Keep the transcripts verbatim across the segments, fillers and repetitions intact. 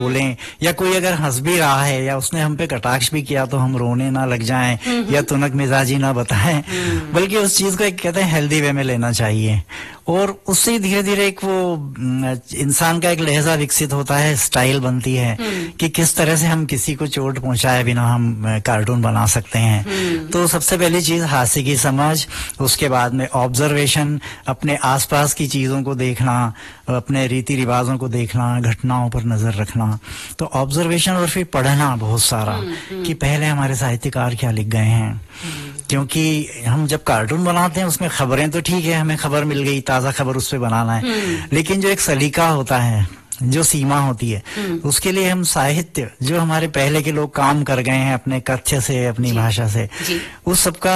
बोलें, या कोई अगर हंस भी रहा है या उसने हम पे कटाक्ष भी किया तो हम रोने ना लग जाएं या तुनक मिजाजी ना बताएं, बल्कि उस चीज को एक कहते हैं हेल्दी वे में लेना चाहिए। और उससे धीरे धीरे एक वो इंसान का एक लहजा विकसित होता है, स्टाइल बनती है कि किस तरह से हम किसी को चोट पहुंचाए बिना हम कार्टून बना सकते हैं। तो सबसे पहली चीज हास्य की समझ, उसके बाद में ऑब्जर्वेशन, अपने आसपास की चीजों को देखना, अपने रीति रिवाजों को देखना, घटनाओं पर नजर रखना। तो ऑब्जर्वेशन और फिर पढ़ना बहुत सारा कि पहले हमारे साहित्यकार क्या लिख गए हैं, क्योंकि हम जब कार्टून बनाते हैं उसमें खबरें तो ठीक है, हमें खबर मिल गई, ताजा खबर उस पे बनाना है, लेकिन जो एक सलीका होता है, जो सीमा होती है, उसके लिए हम साहित्य जो हमारे पहले के लोग काम कर गए हैं अपने कथ्य से, अपनी भाषा से, उस सबका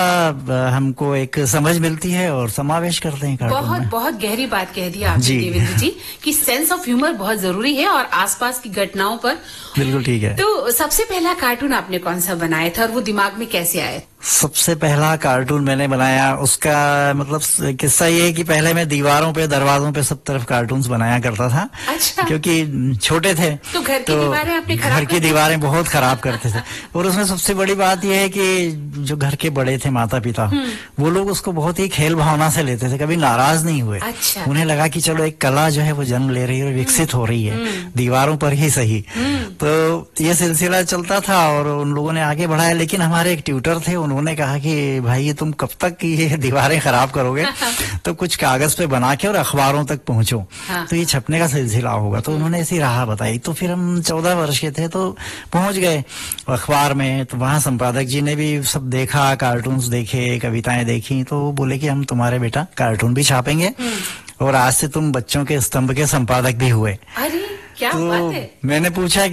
हमको एक समझ मिलती है और समावेश करते हैं कार्टून बहुत में। बहुत गहरी बात कह दी आपने देवेंद्र जी कि सेंस ऑफ ह्यूमर बहुत जरूरी है और आसपास की घटनाओं पर। बिल्कुल ठीक है। तो सबसे पहला कार्टून आपने कौन सा बनाया था और वो दिमाग में कैसे आया? सबसे पहला कार्टून मैंने बनाया, उसका मतलब किस्सा ये है कि पहले मैं दीवारों पे, दरवाजों पे सब तरफ कार्टून्स बनाया करता था। अच्छा। क्योंकि छोटे थे तो घर की तो दीवारें आपने खराब घर की दीवारें बहुत खराब करते थे। और उसमें सबसे बड़ी बात यह है कि जो घर के बड़े थे, माता पिता, वो लोग उसको बहुत ही खेल भावना से लेते थे, कभी नाराज नहीं हुए। अच्छा। उन्हें लगा कि चलो एक कला जो है वो जन्म ले रही है, विकसित हो रही है, दीवारों पर ही सही। तो ये सिलसिला चलता था और उन लोगों ने आगे बढ़ाया। लेकिन हमारे एक ट्यूटर थे, उन्होंने कहा कि भाई ये तुम कब तक ये दीवारें खराब करोगे, तो कुछ कागज पे बना के और अखबारों तक पहुंचो, हाँ। तो ये छपने का सिलसिला होगा। तो उन्होंने ऐसी राह बताई। तो फिर हम चौदह वर्ष के थे तो पहुंच गए अखबार में। तो वहां संपादक जी ने भी सब देखा, कार्टून्स देखे, कविताएं देखी। तो वो बोले कि हम तुम्हारे बेटा कार्टून भी छापेंगे और आज से तुम बच्चों के स्तंभ के संपादक भी हुए। अरे क्या तो बात है। मैंने पूछा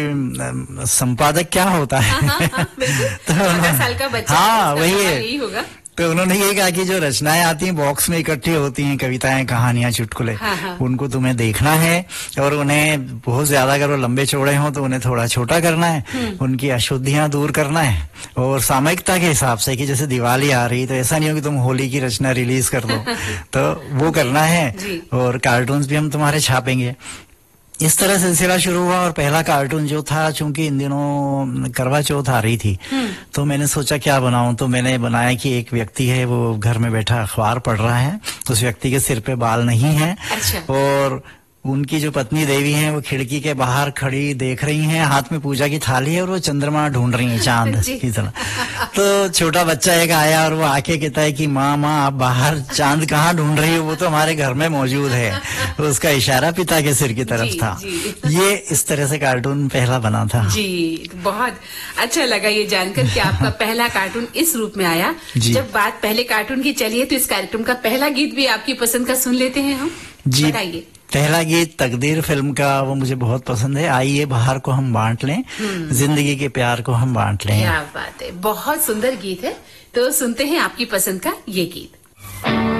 कि संपादक क्या होता है? हाँ, हाँ, तो अठारह साल का बच्चा, हाँ वही है। यही होगा। तो उन्होंने ये कहा कि जो रचनाएं आती हैं बॉक्स में इकट्ठी होती हैं, कविताएं, कहानियां, चुटकुले, हाँ, हाँ। उनको तुम्हें देखना है और उन्हें बहुत ज्यादा अगर वो लंबे चौड़े हों तो उन्हें थोड़ा छोटा करना है, उनकी अशुद्धियां दूर करना है। और सामयिकता के हिसाब से कि जैसे दिवाली आ रही तो ऐसा नहीं हो कि तुम होली की रचना रिलीज कर दो, तो वो करना है। और कार्टून्स भी हम तुम्हारे छापेंगे। इस तरह सिलसिला शुरू हुआ। और पहला कार्टून जो था, चूंकि इन दिनों करवा चौथ आ रही थी, तो मैंने सोचा क्या बनाऊं। तो मैंने बनाया कि एक व्यक्ति है, वो घर में बैठा अखबार पढ़ रहा है, उस व्यक्ति के सिर पे बाल नहीं है। अच्छा। और उनकी जो पत्नी देवी हैं वो खिड़की के बाहर खड़ी देख रही हैं, हाथ में पूजा की थाली है और वो चंद्रमा ढूंढ रही हैं चांद की तरह। तो छोटा बच्चा एक आया और वो आके कहता है कि माँ माँ आप बाहर चांद कहाँ ढूंढ रही हो, वो तो हमारे घर में मौजूद है। तो उसका इशारा पिता के सिर की तरफ जी, था। जी। ये इस तरह से कार्टून पहला बना था। जी, बहुत अच्छा लगा ये जानकर कि आपका पहला कार्टून इस रूप में आया। जब बात पहले कार्टून की चली है तो इस कार्यक्रम का पहला गीत भी आपकी पसंद का सुन लेते हैं हम। जी, बताइए। पहला गीत तकदीर फिल्म का, वो मुझे बहुत पसंद है। आइए बाहर को हम बांट लें, जिंदगी के प्यार को हम बांट लें। क्या बात है, बहुत सुंदर गीत है। तो सुनते हैं आपकी पसंद का ये गीत।